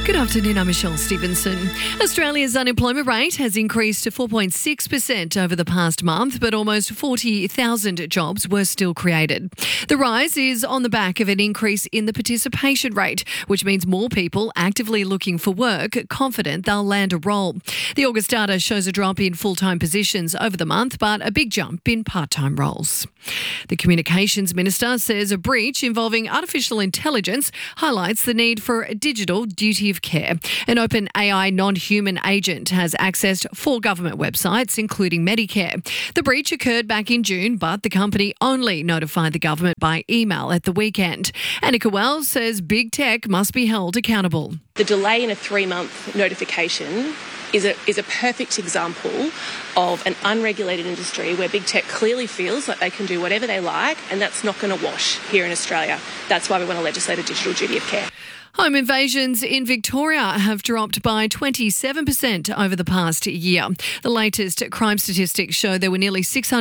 Good afternoon, I'm Michelle Stevenson. Australia's unemployment rate has increased to 4.6% over the past month, but almost 40,000 jobs were still created. The rise is on the back of an increase in the participation rate, which means more people actively looking for work, confident they'll land a role. The August data shows a drop in full-time positions over the month, but a big jump in part-time roles. The Communications Minister says a breach involving artificial intelligence highlights the need for a digital duty of care. An open AI non-human agent has accessed 4 government websites, including Medicare. The breach occurred back in June, but the company only notified the government by email at the weekend. Annika Wells says big tech must be held accountable. The delay in a 3-month notification is a perfect example of an unregulated industry where big tech clearly feels like they can do whatever they like, and that's not going to wash here in Australia. That's why we want to legislate a digital duty of care. Home invasions in Victoria have dropped by 27% over the past year. The latest crime statistics show there were nearly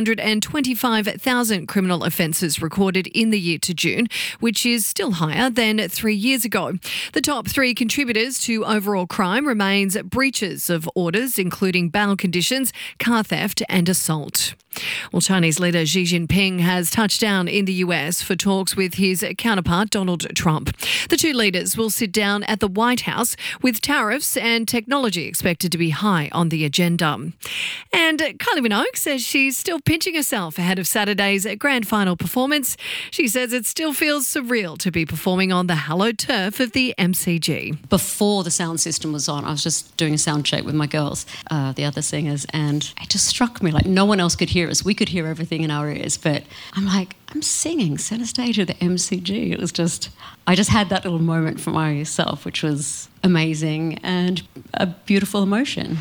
625,000 criminal offences recorded in the year to June, which is still higher than 3 years ago. The top 3 contributors to overall crime remains breaches of orders, including bail conditions, car theft and assault. Well, Chinese leader Xi Jinping has touched down in the US for talks with his counterpart Donald Trump. The two leaders will sit down at the White House with tariffs and technology expected to be high on the agenda. And Kylie Minogue says she's still pinching herself ahead of Saturday's grand final performance. She says it still feels surreal to be performing on the hallowed turf of the MCG. Before the sound system was on, I was just doing a sound check with my girls, the other singers, and it just struck me like no one else could hear us. We could hear everything in our ears, but I'm like, I'm singing centre stage of the MCG. It was just, I just had that little moment for myself, which was amazing and a beautiful emotion.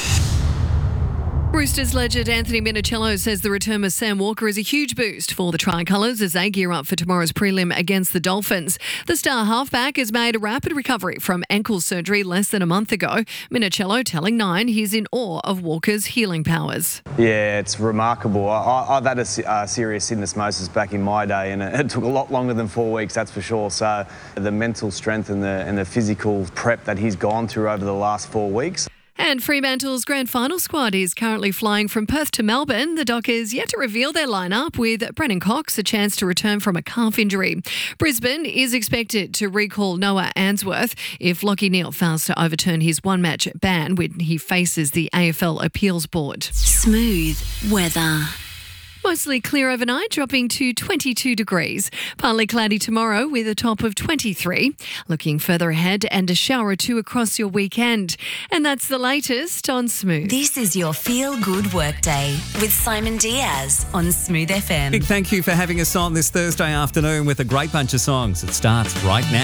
Roosters legend Anthony Minichiello says the return of Sam Walker is a huge boost for the Tricolours as they gear up for tomorrow's prelim against the Dolphins. The star halfback has made a rapid recovery from ankle surgery less than a month ago. Minichiello telling Nine he's in awe of Walker's healing powers. Yeah, it's remarkable. I've had a serious syndesmosis back in my day, and it took a lot longer than 4 weeks, that's for sure. So the mental strength and the physical prep that he's gone through over the last 4 weeks. And Fremantle's grand final squad is currently flying from Perth to Melbourne. The Dockers yet to reveal their lineup, with Brennan Cox a chance to return from a calf injury. Brisbane is expected to recall Noah Answorth if Lachie Neale fails to overturn his one-match ban when he faces the AFL Appeals Board. Smooth weather. Mostly clear overnight, dropping to 22 degrees. Partly cloudy tomorrow with a top of 23. Looking further ahead, and a shower or 2 across your weekend. And that's the latest on Smooth. This is your Feel Good Workday with Simon Diaz on Smooth FM. Big thank you for having us on this Thursday afternoon with a great bunch of songs. It starts right now.